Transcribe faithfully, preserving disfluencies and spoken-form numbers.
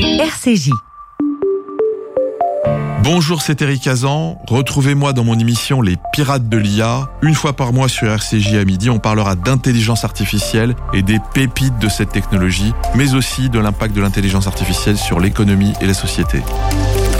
R C J. Bonjour, c'est Eric Hazan. Retrouvez-moi dans mon émission Les Pirates de l'I A. Une fois par mois sur R C J à midi, on parlera d'intelligence artificielle et des pépites de cette technologie, mais aussi de l'impact de l'intelligence artificielle sur l'économie et la société.